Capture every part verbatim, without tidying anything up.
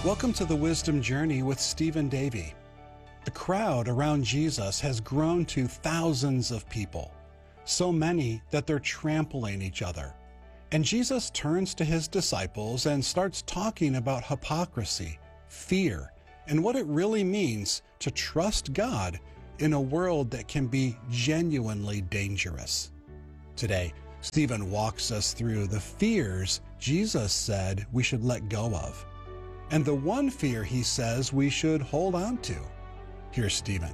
Welcome to the Wisdom Journey with Stephen Davey. The crowd around Jesus has grown to thousands of people, so many that they're trampling each other. And Jesus turns to his disciples and starts talking about hypocrisy, fear, and what it really means to trust God in a world that can be genuinely dangerous. Today, Stephen walks us through the fears Jesus said we should let go of, and the one fear he says we should hold on to. Here's Stephen.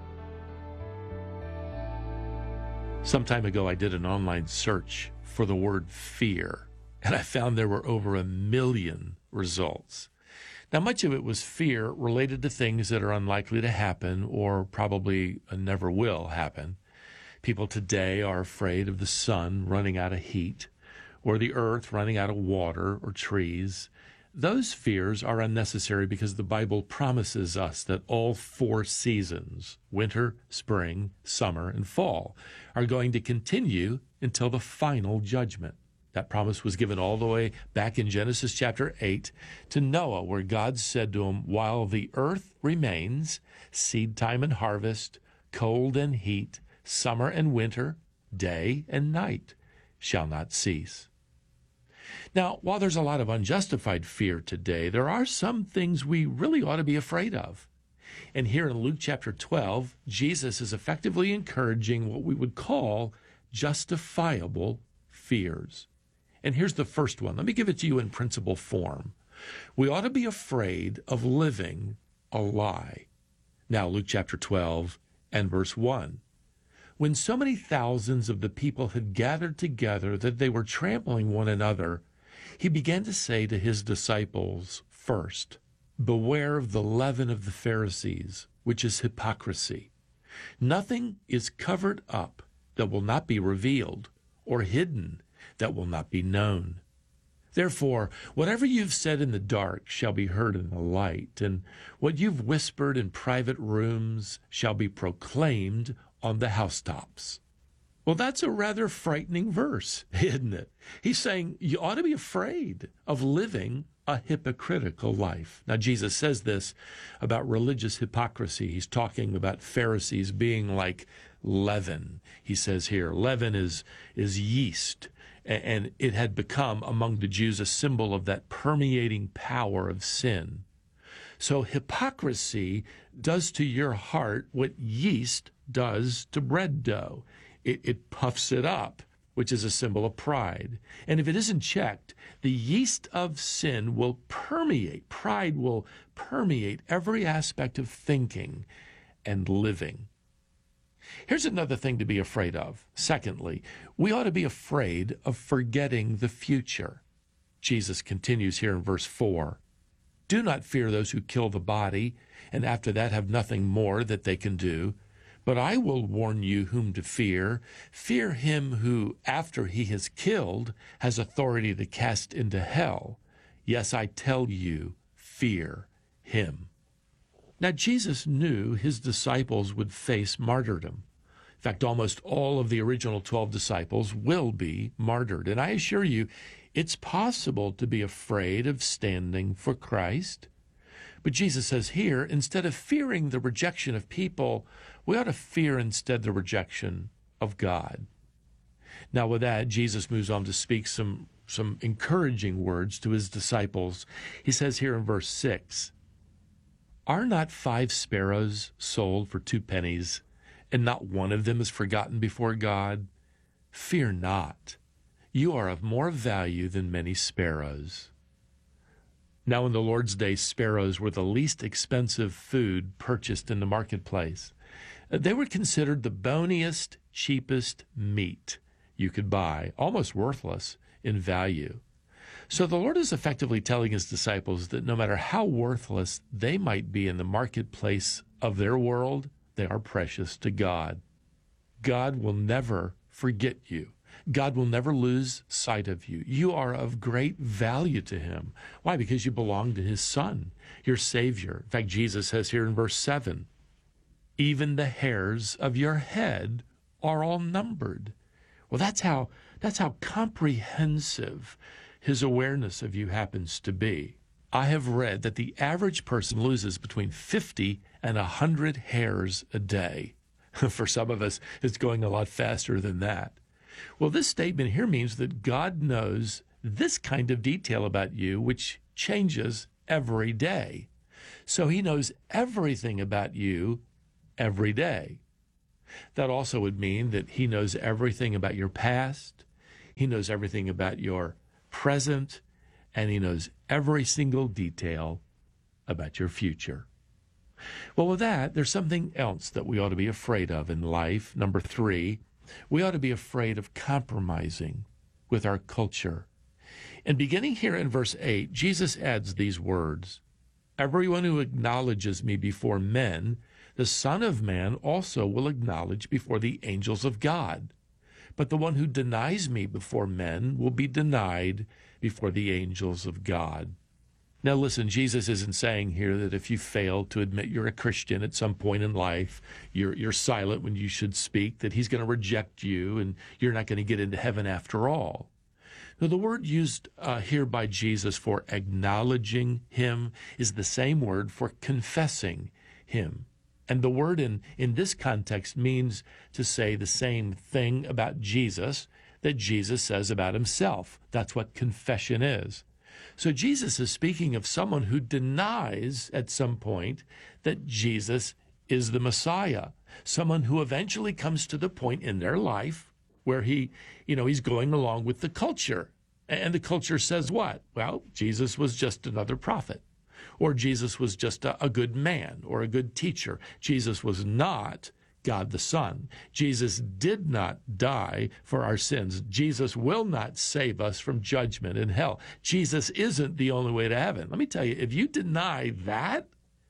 Some time ago, I did an online search for the word fear, and I found there were over a million results. Now, much of it was fear related to things that are unlikely to happen or probably never will happen. People today are afraid of the sun running out of heat or the earth running out of water or trees. Those fears are unnecessary because the Bible promises us that all four seasons, winter, spring, summer, and fall, are going to continue until the final judgment. That promise was given all the way back in Genesis chapter eight to Noah, where God said to him, "While the earth remains, seed time and harvest, cold and heat, summer and winter, day and night shall not cease." Now, while there's a lot of unjustified fear today, there are some things we really ought to be afraid of. And here in Luke chapter twelve, Jesus is effectively encouraging what we would call justifiable fears. And here's the first one. Let me give it to you in principle form. We ought to be afraid of living a lie. Now, Luke chapter twelve and verse one. When so many thousands of the people had gathered together that they were trampling one another, he began to say to his disciples, first, "Beware of the leaven of the Pharisees, which is hypocrisy. Nothing is covered up that will not be revealed, or hidden that will not be known. Therefore, whatever you've said in the dark shall be heard in the light, and what you've whispered in private rooms shall be proclaimed on the housetops." Well, that's a rather frightening verse, isn't it? He's saying you ought to be afraid of living a hypocritical life. Now, Jesus says this about religious hypocrisy. He's talking about Pharisees being like leaven. He says here, leaven is, is yeast, and it had become among the Jews a symbol of that permeating power of sin. So hypocrisy does to your heart what yeast does to bread dough. It, it puffs it up, which is a symbol of pride. And if it isn't checked, the yeast of sin will permeate, pride will permeate every aspect of thinking and living. Here's another thing to be afraid of. Secondly, we ought to be afraid of forgetting the future. Jesus continues here in verse four. "Do not fear those who kill the body, and after that have nothing more that they can do. But I will warn you whom to fear. Fear him who, after he has killed, has authority to cast into hell. Yes, I tell you, fear him." Now, Jesus knew his disciples would face martyrdom. In fact, almost all of the original twelve disciples will be martyred. And I assure you, it's possible to be afraid of standing for Christ. But Jesus says here, instead of fearing the rejection of people, we ought to fear instead the rejection of God. Now with that, Jesus moves on to speak some, some encouraging words to his disciples. He says here in verse six, "Are not five sparrows sold for two pennies, and not one of them is forgotten before God? Fear not, you are of more value than many sparrows." Now in the Lord's day, sparrows were the least expensive food purchased in the marketplace. They were considered the boniest, cheapest meat you could buy, almost worthless in value. So the Lord is effectively telling his disciples that no matter how worthless they might be in the marketplace of their world, they are precious to God. God will never forget you. God will never lose sight of you. You are of great value to him. Why? Because you belong to his Son, your Savior. In fact, Jesus says here in verse seven, "Even the hairs of your head are all numbered." Well, that's how, that's how comprehensive his awareness of you happens to be. I have read that the average person loses between fifty and one hundred hairs a day. For some of us, it's going a lot faster than that. Well, this statement here means that God knows this kind of detail about you, which changes every day. So he knows everything about you every day. That also would mean that he knows everything about your past, he knows everything about your present, and he knows every single detail about your future. Well, with that, there's something else that we ought to be afraid of in life. Number three, we ought to be afraid of compromising with our culture. And beginning here in verse eight, Jesus adds these words, "Everyone who acknowledges me before men, the Son of Man also will acknowledge before the angels of God. But the one who denies me before men will be denied before the angels of God." Now listen, Jesus isn't saying here that if you fail to admit you're a Christian at some point in life, you're, you're silent when you should speak, that he's going to reject you and you're not going to get into heaven after all. Now, the word used uh, here by Jesus for acknowledging him is the same word for confessing him. And the word in, in this context means to say the same thing about Jesus that Jesus says about himself. That's what confession is. So Jesus is speaking of someone who denies at some point that Jesus is the Messiah, someone who eventually comes to the point in their life where he, you know, he's going along with the culture. And the culture says what? Well, Jesus was just another prophet, or Jesus was just a, a good man or a good teacher. Jesus was not God the Son. Jesus did not die for our sins. Jesus will not save us from judgment in hell. Jesus isn't the only way to heaven. Let me tell you, if you deny that,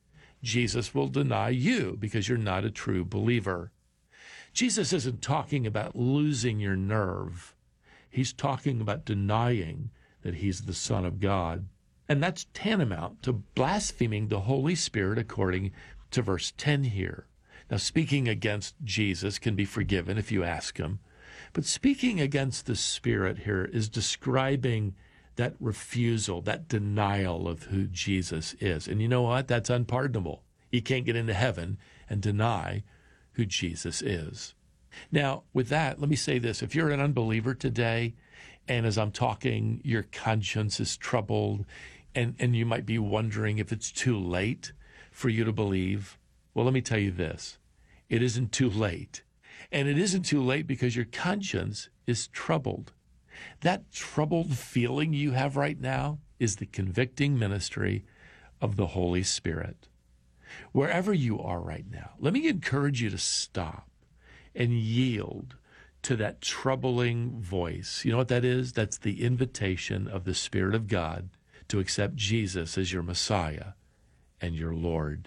Jesus will deny you because you're not a true believer. Jesus isn't talking about losing your nerve. He's talking about denying that he's the Son of God. And that's tantamount to blaspheming the Holy Spirit according to verse ten here. Now, speaking against Jesus can be forgiven if you ask him, but speaking against the Spirit here is describing that refusal, that denial of who Jesus is. And you know what? That's unpardonable. You can't get into heaven and deny who Jesus is. Now, with that, let me say this. If you're an unbeliever today, and as I'm talking, your conscience is troubled, and, and you might be wondering if it's too late for you to believe, well, let me tell you this. It isn't too late. And it isn't too late because your conscience is troubled. That troubled feeling you have right now is the convicting ministry of the Holy Spirit. Wherever you are right now, let me encourage you to stop and yield to that troubling voice. You know what that is? That's the invitation of the Spirit of God to accept Jesus as your Messiah and your Lord.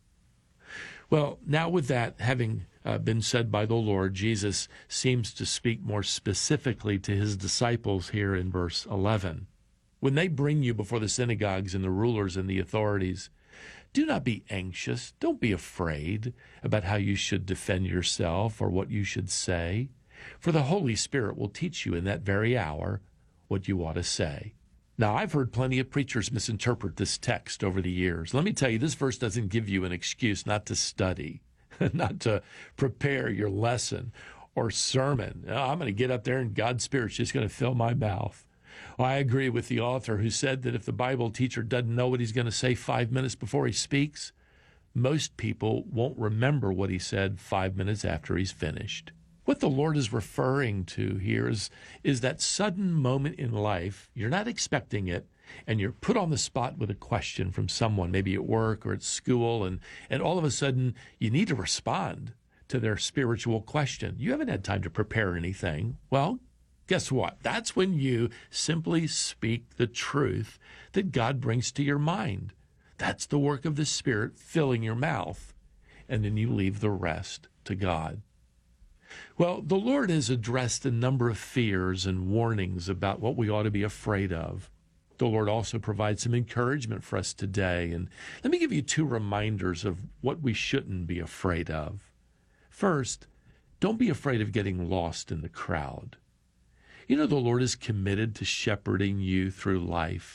Well, now with that having uh, been said by the Lord, Jesus seems to speak more specifically to his disciples here in verse eleven. When they bring you before the synagogues and the rulers and the authorities, do not be anxious. Don't be afraid about how you should defend yourself or what you should say, for the Holy Spirit will teach you in that very hour what you ought to say. Now, I've heard plenty of preachers misinterpret this text over the years. Let me tell you, this verse doesn't give you an excuse not to study, not to prepare your lesson or sermon. Oh, I'm going to get up there and God's Spirit's just going to fill my mouth. Well, I agree with the author who said that if the Bible teacher doesn't know what he's going to say five minutes before he speaks, most people won't remember what he said five minutes after he's finished. What the Lord is referring to here is, is that sudden moment in life, you're not expecting it, and you're put on the spot with a question from someone, maybe at work or at school, and, and all of a sudden you need to respond to their spiritual question. You haven't had time to prepare anything. Well, guess what? That's when you simply speak the truth that God brings to your mind. That's the work of the Spirit filling your mouth, and then you leave the rest to God. Well, the Lord has addressed a number of fears and warnings about what we ought to be afraid of. The Lord also provides some encouragement for us today. And let me give you two reminders of what we shouldn't be afraid of. First, don't be afraid of getting lost in the crowd. You know, the Lord is committed to shepherding you through life.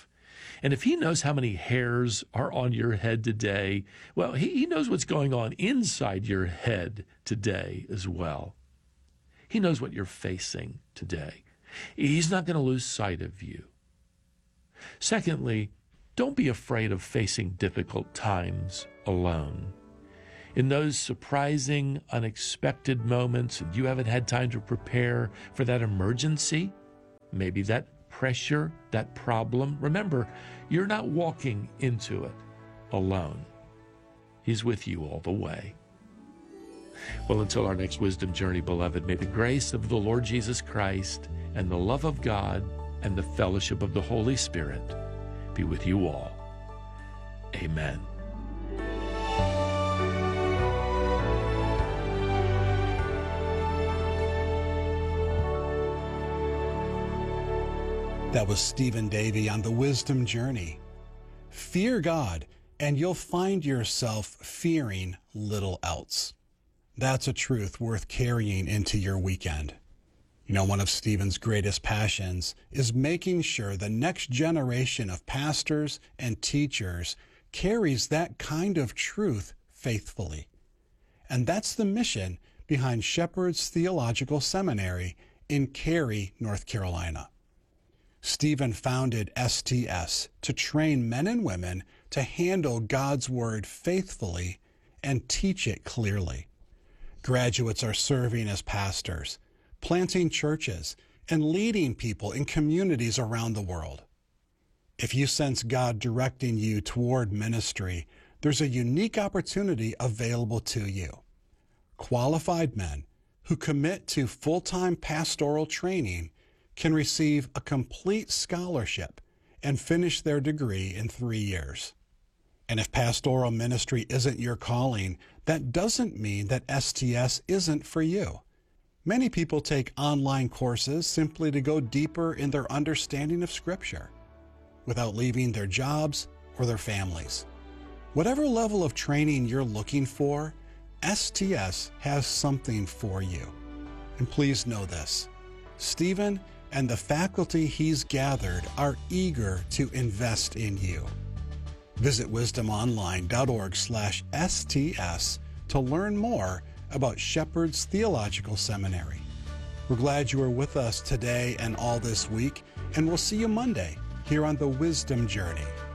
And if he knows how many hairs are on your head today, well, he, he knows what's going on inside your head today as well. He knows what you're facing today. He's not going to lose sight of you. Secondly, don't be afraid of facing difficult times alone. In those surprising, unexpected moments, and you haven't had time to prepare for that emergency, maybe that pressure, that problem, remember, you're not walking into it alone. He's with you all the way. Well, until our next wisdom journey, beloved, may the grace of the Lord Jesus Christ and the love of God and the fellowship of the Holy Spirit be with you all. Amen. That was Stephen Davey on the Wisdom Journey. Fear God, and you'll find yourself fearing little else. That's a truth worth carrying into your weekend. You know, one of Stephen's greatest passions is making sure the next generation of pastors and teachers carries that kind of truth faithfully. And that's the mission behind Shepherd's Theological Seminary in Cary, North Carolina. Stephen founded S T S to train men and women to handle God's Word faithfully and teach it clearly. Graduates are serving as pastors, planting churches, and leading people in communities around the world. If you sense God directing you toward ministry, there's a unique opportunity available to you. Qualified men who commit to full-time pastoral training can receive a complete scholarship and finish their degree in three years. And if pastoral ministry isn't your calling, that doesn't mean that S T S isn't for you. Many people take online courses simply to go deeper in their understanding of Scripture, without leaving their jobs or their families. Whatever level of training you're looking for, S T S has something for you. And please know this, Stephen and the faculty he's gathered are eager to invest in you. Visit wisdomonline.org slash STS to learn more about Shepherd's Theological Seminary. We're glad you were with us today and all this week, and we'll see you Monday here on the Wisdom Journey.